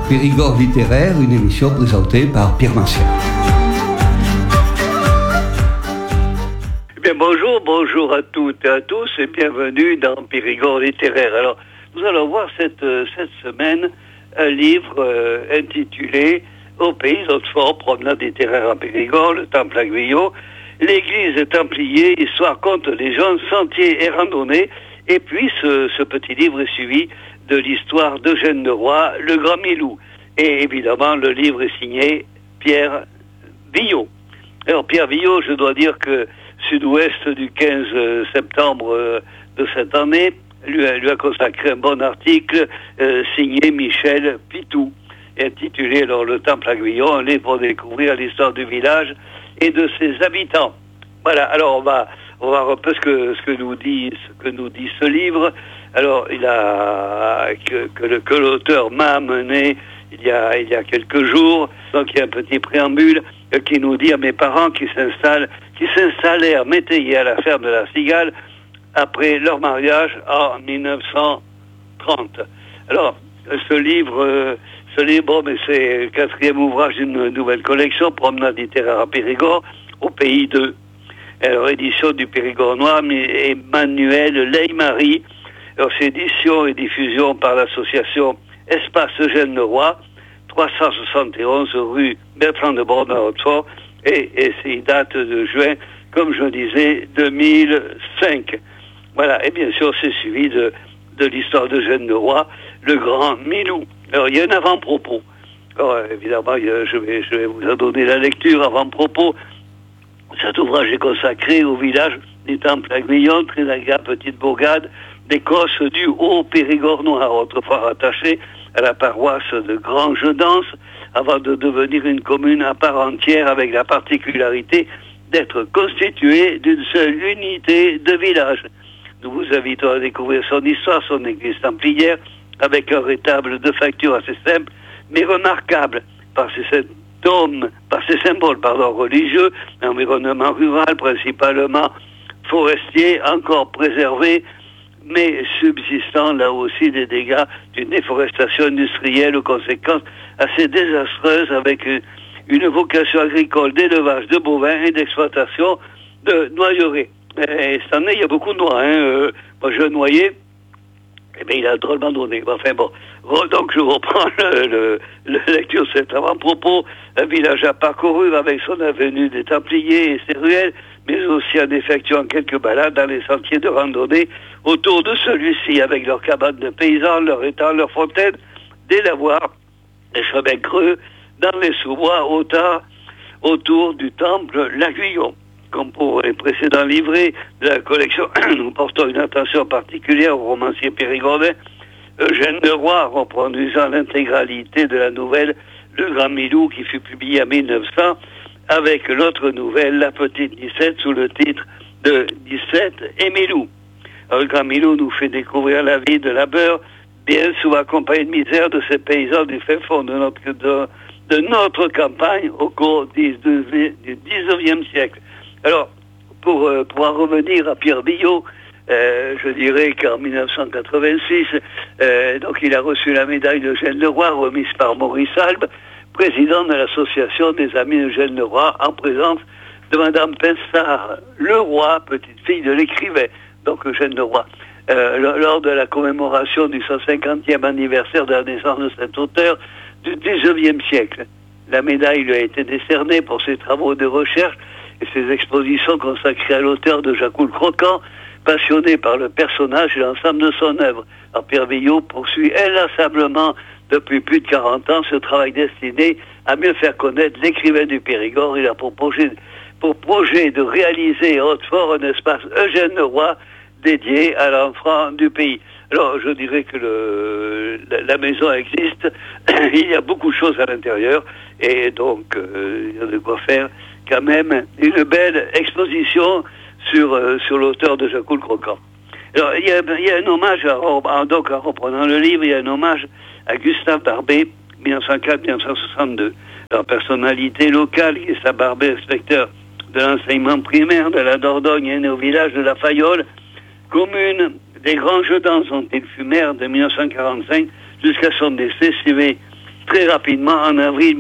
Périgord littéraire, une émission présentée par Pierre Martial. Eh bien, bonjour à toutes et à tous et bienvenue dans Périgord littéraire. Alors, nous allons voir cette semaine un livre intitulé Au pays d'Hautefort, promenade littéraire à Périgord, le Temple à Guyot, l'église des Templiers, histoire, conte, légendes, sentiers et randonnées. Et puis, ce petit livre est suivi de l'histoire d'Eugène de Roy, le Grand Milou. Et évidemment, le livre est signé Pierre Villot. Alors, Pierre Villot, je dois dire que Sud-Ouest du 15 septembre de cette année lui a consacré un bon article signé Michel Pitou, intitulé alors Le Temple à Guyot, un livre pour découvrir l'histoire du village et de ses habitants. Voilà, alors on va voir un peu ce que nous dit ce livre. Alors, que l'auteur m'a amené il y a quelques jours. Donc, il y a un petit préambule qui nous dit à mes parents qui s'installèrent métayers à la ferme de la Cigale après leur mariage en 1930. Alors, ce livre, mais c'est le 4e ouvrage d'une nouvelle collection, Promenade littéraire à Périgord, au pays de. Alors, édition du Périgord Noir, Emmanuel Ley-Marie. Alors, c'est édition et diffusion par l'association Espace Eugène de Roy, 371 rue Bertrand de Bordeaux à Hautefort, et c'est date de juin, comme je disais, 2005. Voilà, et bien sûr, c'est suivi de l'histoire d'Eugène de Roy, le Grand Milou. Alors, il y a un avant-propos. Alors, évidemment, je vais vous en donner la lecture. Avant-propos, cet ouvrage est consacré au village des Temples à Guyot, très agréable petite bourgade d'Écosse du Haut-Périgord noir, autrefois rattachée à la paroisse de Grange-Dance, avant de devenir une commune à part entière avec la particularité d'être constituée d'une seule unité de village. Nous vous invitons à découvrir son histoire, son église templière, avec un rétable de facture assez simple, mais remarquable par ses symboles religieux, un environnement rural principalement forestier, encore préservé, mais subsistant là aussi des dégâts d'une déforestation industrielle aux conséquences assez désastreuses, avec une vocation agricole d'élevage de bovins et d'exploitation de noyeraies. Et cette année, il y a beaucoup de noix. Moi, je noyais, il a drôlement donné. Enfin bon, donc je reprends la lecture de cet avant-propos. Un village à parcourir avec son avenue des Templiers et ses ruelles, mais aussi en effectuant quelques balades dans les sentiers de randonnée autour de celui-ci, avec leurs cabanes de paysans, leurs étangs, leurs fontaines, des lavoirs, des chemins creux, dans les sous-bois autour du temple La Guyot. Comme pour les précédents livrets de la collection, nous portons une attention particulière au romancier périgordais Eugène de Roy, reproduisant l'intégralité de la nouvelle Le Grand Milou, qui fut publiée en 1900, avec l'autre nouvelle, La Petite 17, sous le titre de 17 et Milou. Alors, le Grand Milou nous fait découvrir la vie de labeur, bien souvent accompagnée de misère de ces paysans du fin fond de notre campagne au cours du 19e siècle. Alors, pour en revenir à Pierre Villot, je dirais qu'en 1986, donc il a reçu la médaille d'Eugène de Roy, remise par Maurice Albe, président de l'association des Amis d'Eugène de Roy, en présence de Madame Pinsard Leroy, petite fille de l'écrivain, donc Eugène de Roy. Lors de la commémoration du 150e anniversaire de la naissance de cet auteur du 19e siècle. La médaille lui a été décernée pour ses travaux de recherche et ses expositions consacrées à l'auteur de Jacques le Croquant, passionné par le personnage et l'ensemble de son œuvre. Alors Pierre Villot poursuit inlassablement depuis plus de 40 ans ce travail destiné à mieux faire connaître l'écrivain du Périgord. Il a pour projet de réaliser à Hautefort un espace Eugène de Roy dédié à l'enfant du pays. Alors je dirais que la maison existe, il y a beaucoup de choses à l'intérieur et donc il y a de quoi faire quand même une belle exposition sur l'auteur de Jacques le Croquant. Alors, il y a un hommage, donc en reprenant le livre, il y a un hommage à Gustave Barbet, 1904-1962. Alors, personnalité locale, Gustave Barbet, inspecteur de l'enseignement primaire de la Dordogne, né au village de La Fayolle, commune des Granges-Dance, dont il fut maire de 1945 jusqu'à son décès, suivi très rapidement en avril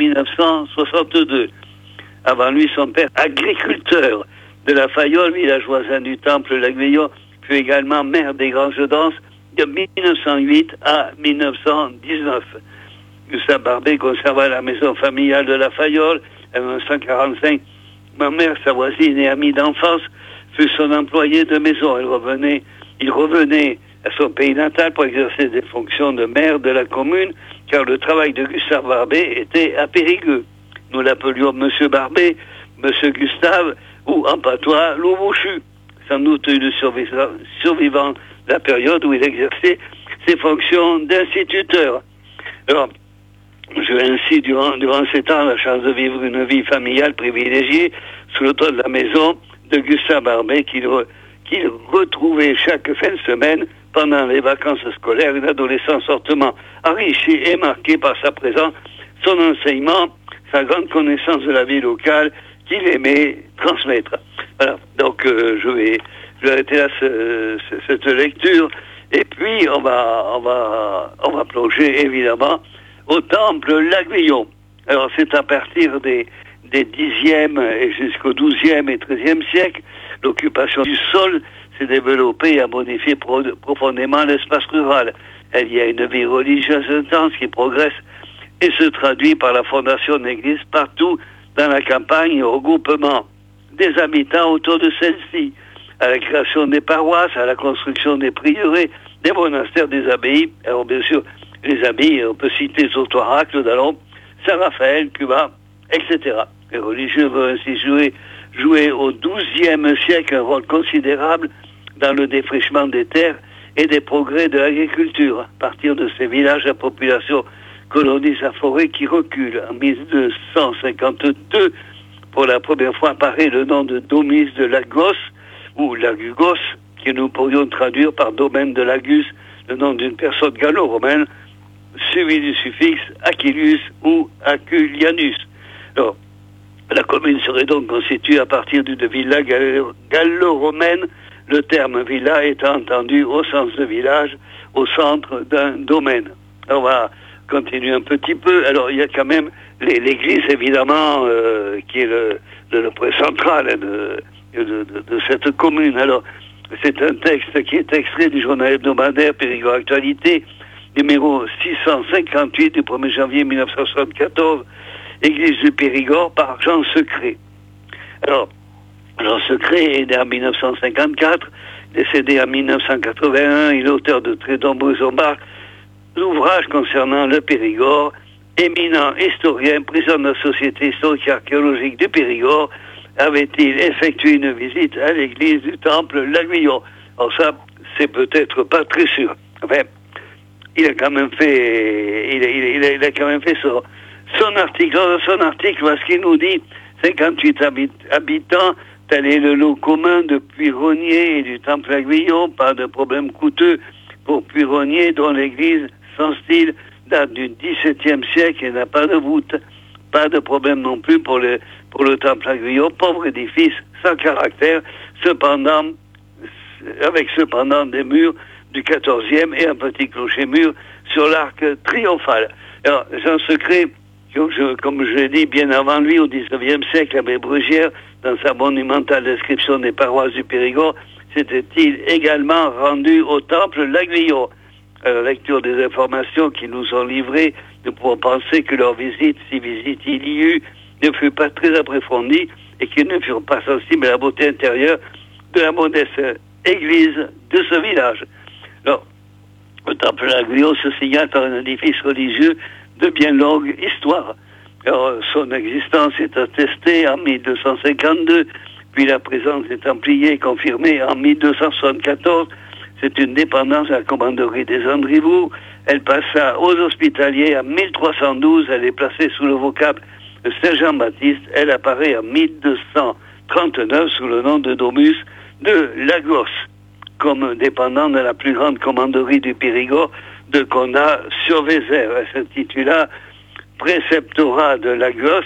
1962. Avant lui, son père, agriculteur de la Fayolle, village voisin du Temple l'Aiguillon, fut également maire des Granges-Danses de 1908 à 1919. Gustave Barbet conserva la maison familiale de la Fayolle en 1945. Ma mère, sa voisine et amie d'enfance, fut son employé de maison. Il revenait à son pays natal pour exercer des fonctions de maire de la commune, car le travail de Gustave Barbet était à Périgueux. Nous l'appelions Monsieur Barbet, Monsieur Gustave, ou en patois, Loubouchu, sans doute une survivant de la période où il exerçait ses fonctions d'instituteur. Alors, j'ai ainsi, durant 7 ans, la chance de vivre une vie familiale privilégiée sous le toit de la maison de Gustave Barbet, qu'il retrouvait chaque fin de semaine pendant les vacances scolaires, une adolescence fortement enrichie et marquée par sa présence, son enseignement, sa grande connaissance de la vie locale qu'il aimait transmettre. Voilà, donc je vais arrêter là cette lecture, et puis on va plonger évidemment au temple l'Aiguillon. Alors c'est à partir des 10e et jusqu'au 12e et 13e siècle, l'occupation du sol s'est développée et a modifié profondément l'espace rural. Il y a une vie religieuse intense qui progresse et se traduit par la fondation d'églises partout dans la campagne et au regroupement des habitants autour de celle-ci, à la création des paroisses, à la construction des prieurés, des monastères, des abbayes. Alors bien sûr, les abbayes, on peut citer Sotoirac, Dallon, Saint-Raphaël, Cuba, etc. Les religieux vont ainsi jouer au XIIe siècle un rôle considérable dans le défrichement des terres et des progrès de l'agriculture. À partir de ces villages, la population colonise la forêt qui recule. En 1252, pour la première fois apparaît le nom de Domus de Lagos, ou Lagugos, que nous pourrions traduire par domaine de Lagus, le nom d'une personne gallo-romaine, suivi du suffixe Aquilius ou Aculianus. Alors, la commune serait donc constituée à partir d'une villa gallo-romaine, le terme villa étant entendu au sens de village, au centre d'un domaine. Alors, on va continuer un petit peu. Alors, il y a quand même l'église, évidemment, qui est le point central de cette commune. Alors, c'est un texte qui est extrait du journal hebdomadaire Périgord Actualité, numéro 658 du 1er janvier 1974, Église du Périgord par Jean Secret. Alors, Jean Secret est né en 1954, décédé en 1981, il est auteur de très nombreux ouvrages concernant le Périgord, éminent historien, président de la Société historique et archéologique du Périgord, avait-il effectué une visite à l'église du Temple l'Aiguillon. Alors ça, c'est peut-être pas très sûr. Enfin, il a quand même fait, il a quand même fait son article. Dans son article, ce qu'il nous dit, 58 habitants, tel est le lot commun de Puyronier et du Temple l'Aiguillon, pas de problème coûteux pour Puyronier, dont l'église, sans style, date du XVIIe siècle et n'a pas de voûte. Pas de problème non plus pour le Temple l'Aiguillon, pauvre édifice, sans caractère, avec cependant des murs du XIVe et un petit clocher-mur sur l'arc triomphal. Alors, Jean Secret, comme je l'ai dit, bien avant lui, au XIXe siècle, l'abbé Brugière, dans sa monumentale description des paroisses du Périgord, s'était-il également rendu au Temple l'Aiguillon. À la lecture des informations qui nous sont livrées, nous pouvons penser que leur visite, si visite il y eut, ne fut pas très approfondie et qu'ils ne furent pas sensibles à la beauté intérieure de la modeste église de ce village. Alors, le Temple l'Aiguillon se signale par un édifice religieux de bien longue histoire. Alors, son existence est attestée en 1252, puis la présence des Templiers confirmée en 1274. C'est une dépendance à la commanderie des Andrivaux. Elle passa aux Hospitaliers en 1312. Elle est placée sous le vocable de Saint-Jean-Baptiste. Elle apparaît en 1239 sous le nom de Domus de Lagos, comme dépendant de la plus grande commanderie du Périgord de Condat sur Vézère. Elle s'intitula Préceptorat de Lagos